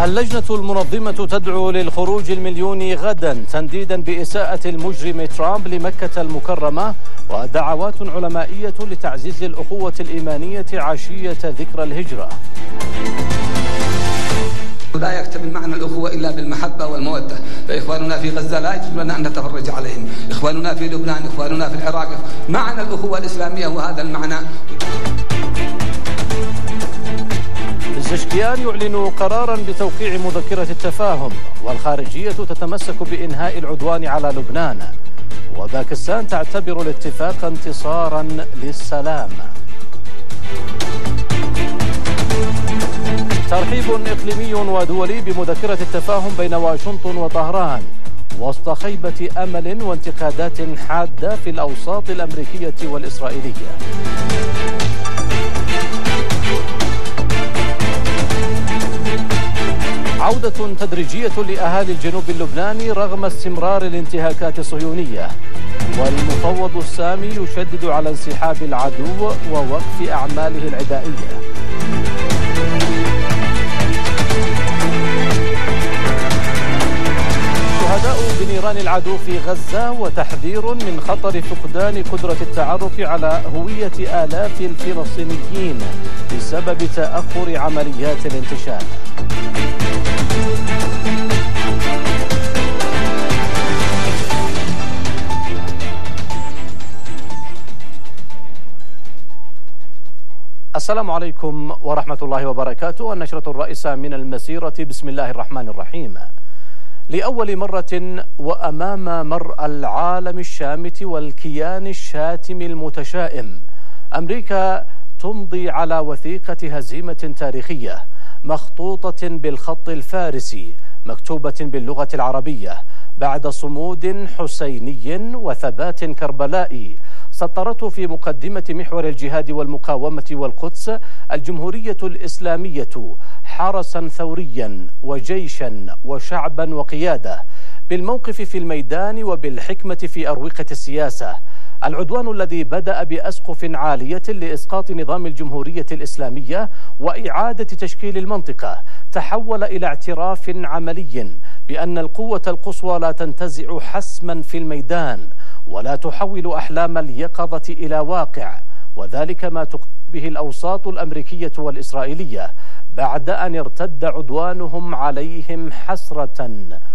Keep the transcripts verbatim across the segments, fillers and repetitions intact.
اللجنة المنظمة تدعو للخروج المليوني غدا تنديدا بإساءة المجرم ترامب لمكة المكرمة، ودعوات علمائية لتعزيز الأخوة الإيمانية عشية ذكرى الهجرة. لا يكتمل معنى الأخوة إلا بالمحبة والمودة، فإخواننا في غزة لا يجب لنا أن نتفرج عليهم، إخواننا في لبنان، إخواننا في العراق، معنى الأخوة الإسلامية وهذا المعنى. الزشكيان يعلن قرارا بتوقيع مذكرة التفاهم، والخارجية تتمسك بإنهاء العدوان على لبنان، وباكستان تعتبر الاتفاق انتصارا للسلام. ترحيب إقليمي ودولي بمذكرة التفاهم بين واشنطن وطهران وسط خيبة أمل وانتقادات حادة في الأوساط الأمريكية والإسرائيلية. عودة تدريجية لأهالي الجنوب اللبناني رغم استمرار الانتهاكات الصهيونية، والمفوض السامي يشدد على انسحاب العدو ووقف أعماله العدائية. شهداء بنيران العدو في غزة وتحذير من خطر فقدان قدرة التعرف على هوية آلاف الفلسطينيين بسبب تأخر عمليات الانتشال. السلام عليكم ورحمة الله وبركاته. النشرة الرئيسة من المسيرة، بسم الله الرحمن الرحيم. لأول مرة وأمام مرأى العالم الشامت والكيان الشاتم المتشائم، أمريكا تمضي على وثيقة هزيمة تاريخية مخطوطة بالخط الفارسي مكتوبة باللغة العربية بعد صمود حسيني وثبات كربلائي سطرته في مقدمة محور الجهاد والمقاومة والقدس الجمهورية الإسلامية حرسا ثوريا وجيشا وشعبا وقيادة، بالموقف في الميدان وبالحكمة في أروقة السياسة. العدوان الذي بدأ بأسقف عالية لإسقاط نظام الجمهورية الإسلامية وإعادة تشكيل المنطقة تحول إلى اعتراف عملي بأن القوة القصوى لا تنتزع حسما في الميدان ولا تحول أحلام اليقظة إلى واقع، وذلك ما تقوم به الأوساط الأمريكية والإسرائيلية بعد أن ارتد عدوانهم عليهم حسرة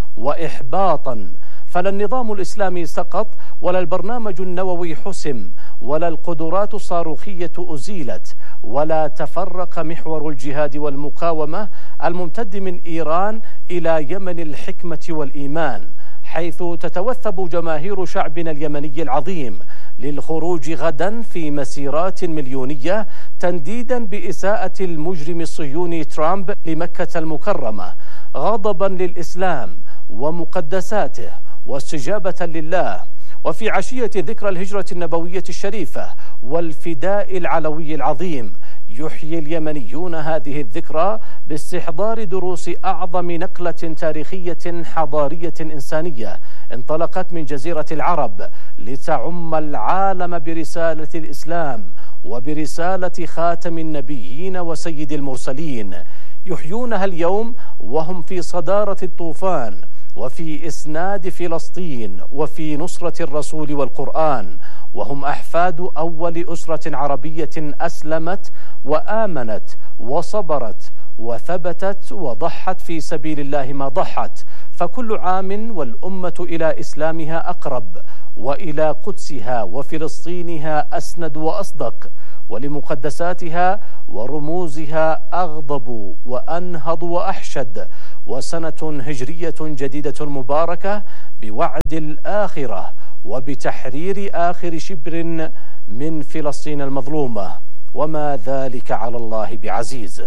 وإحباطا. فلا النظام الإسلامي سقط، ولا البرنامج النووي حسم، ولا القدرات الصاروخية أزيلت، ولا تفرق محور الجهاد والمقاومة الممتد من إيران إلى يمن الحكمة والإيمان، حيث تتوثب جماهير شعبنا اليمني العظيم للخروج غدا في مسيرات مليونية تنديدا بإساءة المجرم الصهيوني ترامب لمكة المكرمة، غضبا للإسلام ومقدساته واستجابة لله. وفي عشية ذكرى الهجرة النبوية الشريفة والفداء العلوي العظيم، يحيي اليمنيون هذه الذكرى باستحضار دروس أعظم نقلة تاريخية حضارية إنسانية انطلقت من جزيرة العرب لتعم العالم برسالة الإسلام وبرسالة خاتم النبيين وسيد المرسلين. يحيونها اليوم وهم في صدارة الطوفان، وفي إسناد فلسطين، وفي نصرة الرسول والقرآن، وهم أحفاد أول أسرة عربية أسلمت وآمنت وصبرت وثبتت وضحت في سبيل الله ما ضحت. فكل عام والأمة إلى إسلامها أقرب، وإلى قدسها وفلسطينها أسند وأصدق، ولمقدساتها ورموزها أغضب وأنهض وأحشد. وسنة هجرية جديدة مباركة بوعد الآخرة وبتحرير آخر شبر من فلسطين المظلومة، وما ذلك على الله بعزيز.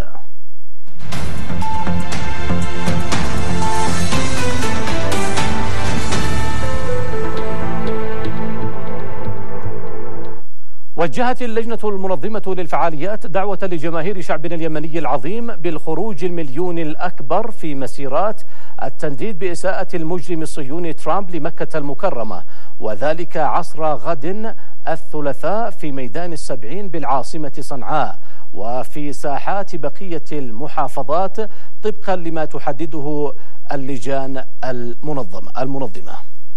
وجهت اللجنة المنظمة للفعاليات دعوة لجماهير شعبنا اليمني العظيم بالخروج المليوني الأكبر في مسيرات التنديد بإساءة المجرم الصهيوني ترامب لمكة المكرمة، وذلك عصر غد الثلاثاء في ميدان السبعين بالعاصمة صنعاء. وفي ساحات بقية المحافظات طبقا لما تحدده اللجان المنظمة المنظمة.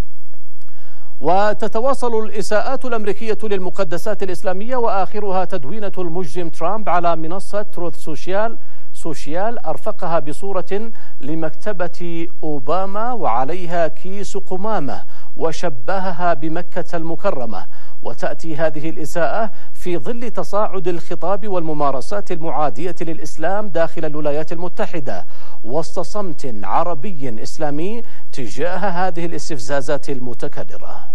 وتتواصل الإساءات الأمريكية للمقدسات الإسلامية، وآخرها تدوينة المجرم ترامب على منصة تروث سوشيال سوشيال أرفقها بصورة لمكتبة أوباما وعليها كيس قمامة وشبهها بمكة المكرمة. وتأتي هذه الإساءة في ظل تصاعد الخطاب والممارسات المعادية للإسلام داخل الولايات المتحدة وسط صمت عربي إسلامي تجاه هذه الاستفزازات المتكررة.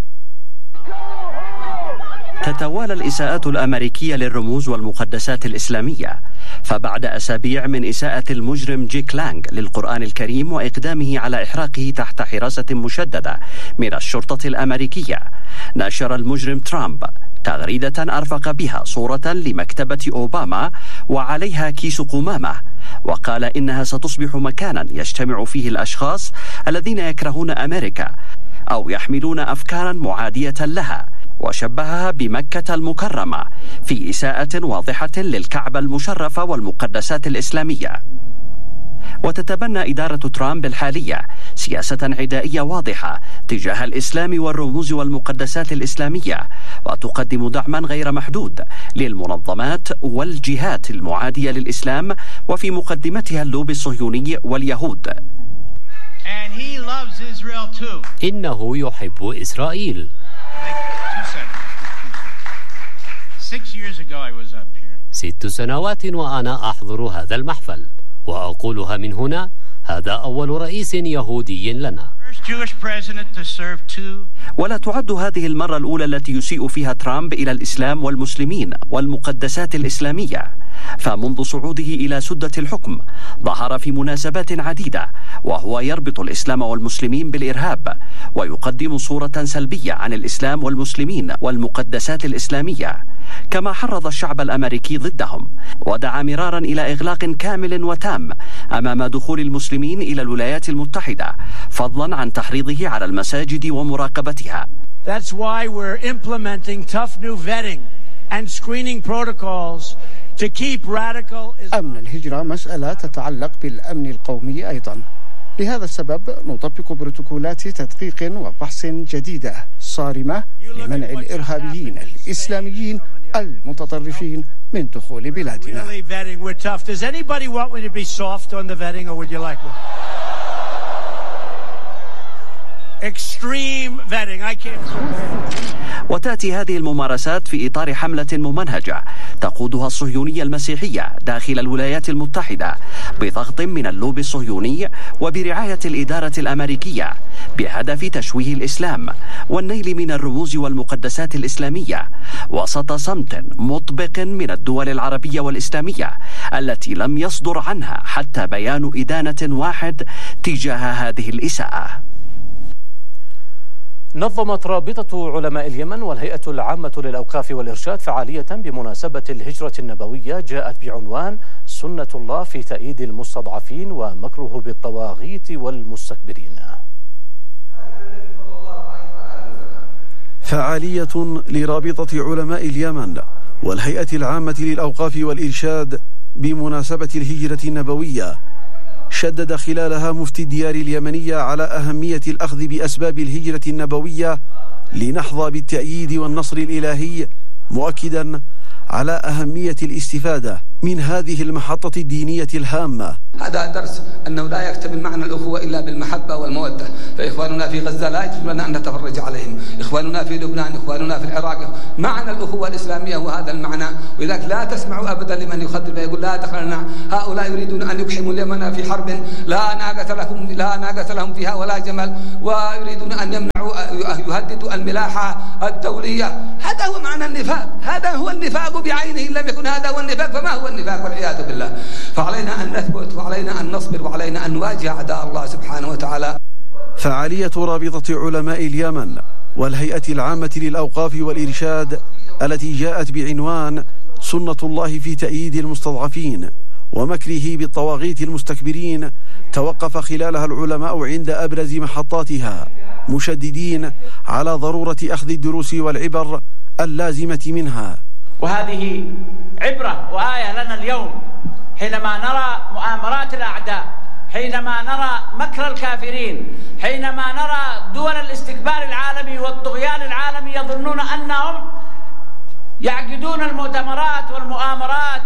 تتوالى الإساءات الأمريكية للرموز والمقدسات الإسلامية، فبعد أسابيع من إساءة المجرم جيك لانغ للقرآن الكريم وإقدامه على إحراقه تحت حراسة مشددة من الشرطة الأمريكية، نشر المجرم ترامب تغريدة أرفق بها صورة لمكتبة أوباما وعليها كيس قمامة، وقال إنها ستصبح مكانا يجتمع فيه الأشخاص الذين يكرهون أمريكا أو يحملون أفكارا معادية لها، وشبهها بمكة المكرمة في إساءة واضحة للكعبة المشرفة والمقدسات الإسلامية. وتتبنى إدارة ترامب الحالية سياسة عدائية واضحة تجاه الإسلام والرموز والمقدسات الإسلامية، وتقدم دعما غير محدود للمنظمات والجهات المعادية للإسلام، وفي مقدمتها اللوبي الصهيوني واليهود. إنه يحب إسرائيل. ست سنوات وأنا أحضر هذا المحفل، وأقولها من هنا: هذا أول رئيس يهودي لنا. ولا تعد هذه المرة الأولى التي يسيء فيها ترامب إلى الإسلام والمسلمين والمقدسات الإسلامية، فمنذ صعوده إلى سدة الحكم ظهر في مناسبات عديدة وهو يربط الإسلام والمسلمين بالإرهاب، ويقدم صورة سلبية عن الإسلام والمسلمين والمقدسات الإسلامية، كما حرض الشعب الأمريكي ضدهم، ودعا مرارا إلى إغلاق كامل وتام أمام دخول المسلمين إلى الولايات المتحدة، فضلا عن تحريضه على المساجد ومراقبتها. That's why we're implementing tough new vetting and screening protocols to keep radical Islam. أمن الهجرة مسألة تتعلق بالأمن القومي أيضا. لهذا السبب نطبق بروتوكولات تدقيق وفحص جديدة صارمة لمنع الإرهابيين الإسلاميين المتطرفين من دخول بلادنا. وتأتي هذه الممارسات في إطار حملة ممنهجة تقودها الصهيونية المسيحية داخل الولايات المتحدة بضغط من اللوبي الصهيوني وبرعاية الإدارة الأمريكية، بهدف تشويه الإسلام والنيل من الرموز والمقدسات الإسلامية، وسط صمت مطبق من الدول العربية والإسلامية التي لم يصدر عنها حتى بيان إدانة واحد تجاه هذه الإساءة. نظمت رابطة علماء اليمن والهيئة العامة للأوقاف والإرشاد فعالية بمناسبة الهجرة النبوية جاءت بعنوان سنة الله في تأييد المستضعفين ومكره بالطواغيت والمستكبرين. فعالية لرابطة علماء اليمن والهيئة العامة للأوقاف والإرشاد بمناسبة الهجرة النبوية، شدد خلالها مفتي الديار اليمنية على أهمية الأخذ بأسباب الهجرة النبوية لنحظى بالتأييد والنصر الإلهي، مؤكدا على أهمية الاستفادة من هذه المحطة الدينية الهامة. هذا درس أنه لا يكتمل معنى الأخوة إلا بالمحبة والمودة، فإخواننا في غزة لا يجوز لنا أن نتفرج عليهم، إخواننا في لبنان، إخواننا في العراق، معنى الأخوة الإسلامية هو هذا المعنى. ولذلك لا تسمعوا أبدا لمن يخدم يقول لا دخلنا، هؤلاء يريدون أن يقحموا اليمن في حرب لا ناقة لهم لا ناقة لهم فيها ولا جمل، ويريدون أن يمنعوا يهددوا الملاحة الدولية. هذا هو معنى النفاق، هذا هو النفاق بعينه، إن لم يكن هذا هو النفاق فما هو النفاق والعياذ بالله. فعلينا أن نثبت وعلينا أن نصبر وعلينا أن نواجه أعداء الله سبحانه وتعالى. فعالية رابطة علماء اليمن والهيئة العامة للأوقاف والإرشاد التي جاءت بعنوان سنة الله في تأييد المستضعفين ومكره بالطواغيت المستكبرين، توقف خلالها العلماء عند أبرز محطاتها، مشددين على ضرورة أخذ الدروس والعبر اللازمة منها، وهذه عبرة وآية لنا اليوم حينما نرى مؤامرات الأعداء، حينما نرى مكر الكافرين، حينما نرى دول الاستكبار العالمي والطغيان العالمي يظنون أنهم يعقدون المؤتمرات والمؤامرات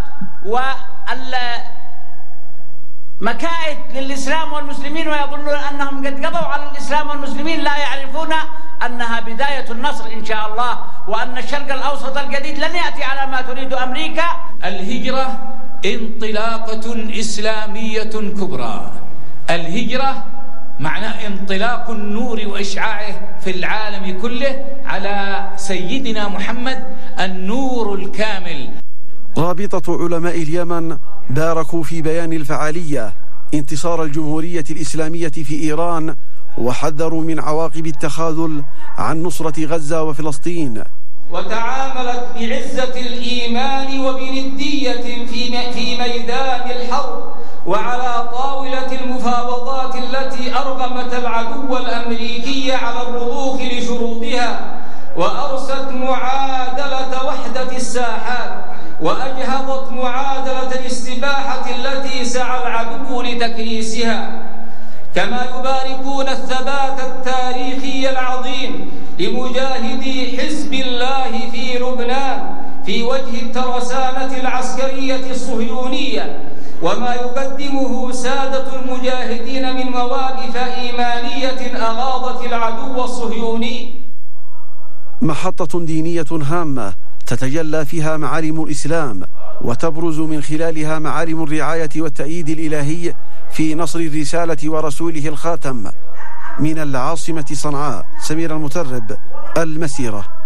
والمكائد للإسلام والمسلمين ويظنون أنهم قد قضوا على الإسلام والمسلمين، لا يعرفون أنها بداية النصر إن شاء الله، وأن الشرق الأوسط الجديد لن يأتي على ما تريد أمريكا. الهجرة انطلاقة إسلامية كبرى. الهجرة معنى انطلاق النور وإشعاعه في العالم كله على سيدنا محمد النور الكامل. رابطة علماء اليمن باركوا في بيان الفعالية انتصار الجمهورية الإسلامية في إيران، وحذروا من عواقب التخاذل عن نصرة غزة وفلسطين. وتعاملت بعزة الإيمان وبندية في في ميدان الحرب وعلى طاولة المفاوضات التي أرغمت العدو الأمريكي على الرضوخ لشروطها، وأرست معادلة وحدة الساحات، وأجهضت معادلة الاستباحة التي سعى العدو لتكريسها. كما يباركون الثبات التاريخي العظيم لمجاهدي حزب الله في لبنان في وجه الترسانة العسكرية الصهيونية، وما يقدمه سادة المجاهدين من مواقف إيمانية أغاضت العدو الصهيوني. محطة دينية هامة تتجلى فيها معالم الإسلام، وتبرز من خلالها معالم الرعاية والتأييد الإلهي في نصر الرسالة ورسوله الخاتم. من العاصمة صنعاء، سمير المترب، المسيرة.